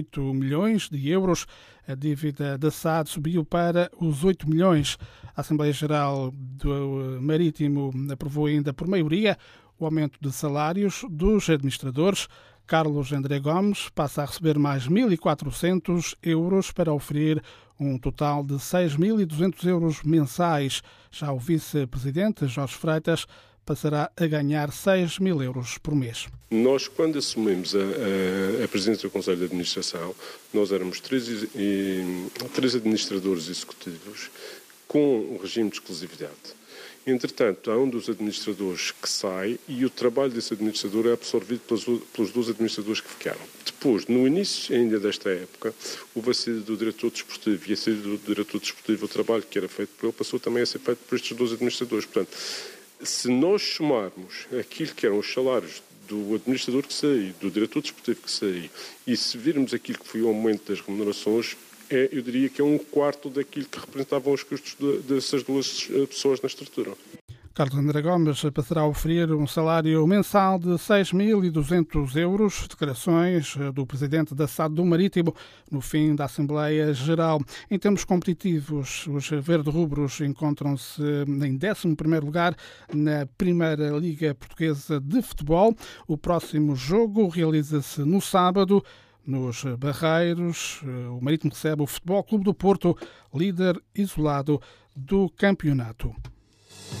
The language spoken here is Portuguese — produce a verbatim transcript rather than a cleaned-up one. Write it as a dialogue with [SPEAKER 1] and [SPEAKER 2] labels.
[SPEAKER 1] oito milhões de euros. A dívida da S A D subiu para os oito milhões. A Assembleia Geral do Marítimo aprovou ainda por maioria o aumento de salários dos administradores. Carlos André Gomes passa a receber mais mil e quatrocentos euros para oferir um total de seis mil e duzentos euros mensais. Já o vice-presidente, Jorge Freitas, passará a ganhar seis mil euros por mês.
[SPEAKER 2] Nós, quando assumimos a, a, a presidência do Conselho de Administração, nós éramos três, e, três administradores executivos com um regime de exclusividade. Entretanto, há um dos administradores que sai e o trabalho desse administrador é absorvido pelos, pelos dois administradores que ficaram. Depois, no início ainda desta época, houve a saída do diretor desportivo e a saída do diretor desportivo, o trabalho que era feito por ele passou também a ser feito por estes dois administradores. Portanto, se nós somarmos aquilo que eram os salários do administrador que saiu, do diretor desportivo que saiu, e se virmos aquilo que foi o aumento das remunerações, é, eu diria que é um quarto daquilo que representavam os custos de, dessas duas pessoas na estrutura.
[SPEAKER 1] Carlos André Gomes passará a oferecer um salário mensal de seis mil e duzentos euros. Declarações do presidente da S A D do Marítimo no fim da Assembleia Geral. Em termos competitivos, os verde-rubros encontram-se em décimo primeiro lugar na Primeira Liga Portuguesa de Futebol. O próximo jogo realiza-se no sábado. Nos Barreiros, o Marítimo recebe o Futebol Clube do Porto, líder isolado do campeonato.